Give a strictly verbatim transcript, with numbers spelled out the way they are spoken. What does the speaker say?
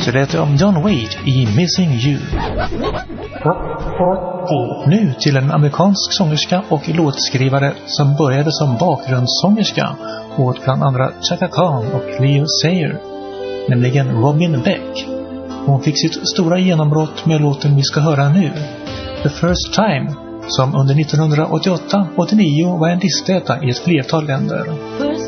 Du lät om John Wade i Missing You. Nu till en amerikansk sångerska och låtskrivare som började som bakgrundssångerska åt bland andra Chaka Khan och Leo Sayer, nämligen Robin Beck. Hon fick sitt stora genombrott med låten vi ska höra nu, The First Time, som under nittonhundraåttioåtta åttionio var en listetta i ett flertal länder.